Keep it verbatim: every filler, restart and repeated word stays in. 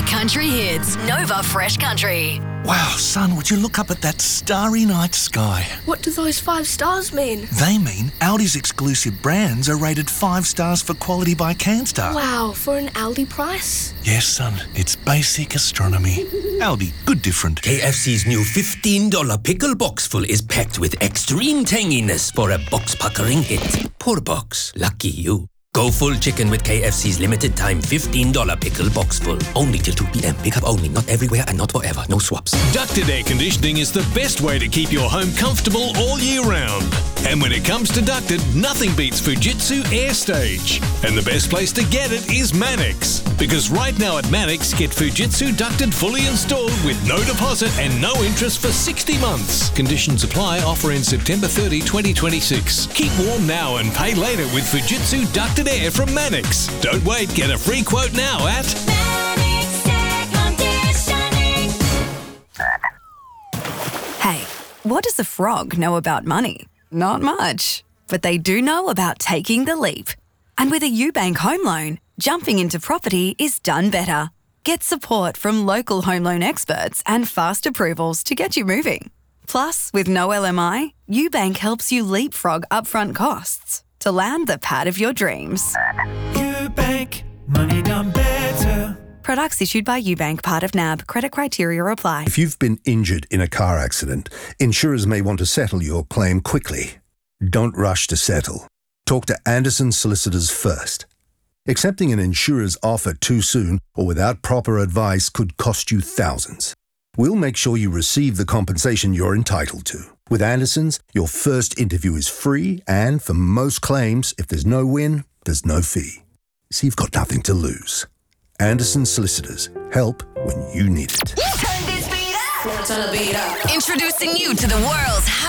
country hits. Nova Fresh Country. Wow, son, would you look up at that starry night sky? What do those five stars mean? They mean Audi's exclusive brands are rated five stars for quality by CanStar. Wow, for an Aldi price? Yes, son, it's basic astronomy. Aldi, good different. K F C's new fifteen dollars pickle box full is packed with extreme tanginess for a box-puckering hit. Poor box, lucky you. Go full chicken with K F C's limited time fifteen dollars pickle box full. Only till two p.m. Pick up only, not everywhere and not forever. No swaps. Ducted air conditioning is the best way to keep your home comfortable all year round. And when it comes to ducted, nothing beats Fujitsu AirStage. And the best place to get it is Mannix. Because right now at Mannix, get Fujitsu ducted fully installed with no deposit and no interest for sixty months. Conditions apply. Offer in September thirtieth, twenty twenty-six. Keep warm now and pay later with Fujitsu ducted air from Mannix. Don't wait. Get a free quote now at Mannix Air Conditioning. Hey, what does a frog know about money? Not much. But they do know about taking the leap. And with a UBank home loan, jumping into property is done better. Get support from local home loan experts and fast approvals to get you moving. Plus, with no L M I, UBank helps you leapfrog upfront costs to land the pad of your dreams. UBank, money done better. Products issued by UBank, part of N A B. Credit criteria apply. If you've been injured in a car accident, insurers may want to settle your claim quickly. Don't rush to settle. Talk to Anderson Solicitors first. Accepting an insurer's offer too soon or without proper advice could cost you thousands. We'll make sure you receive the compensation you're entitled to. With Anderson's, your first interview is free, and for most claims, if there's no win, there's no fee. So you've got nothing to lose. Anderson Solicitors. Help when you need it. Introducing you to the world's